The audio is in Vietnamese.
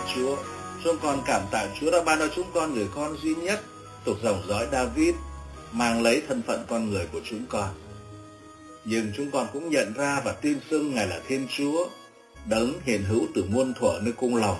Chúa. Chúng con cảm tạ Chúa đã ban cho chúng con người con duy nhất thuộc dòng dõi David, mang lấy thân phận con người của chúng con. Nhưng chúng con cũng nhận ra và tin xưng Ngài là Thiên Chúa, đấng hiền hữu từ muôn thuở nơi cung lòng